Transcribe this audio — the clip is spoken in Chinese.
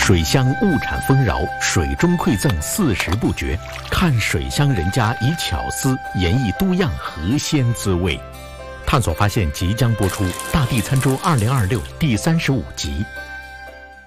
水乡物产丰饶，水中馈赠40不绝。看水乡人家以巧思演绎多样河鲜滋味。探索发现即将播出《大地餐桌2026》第35集。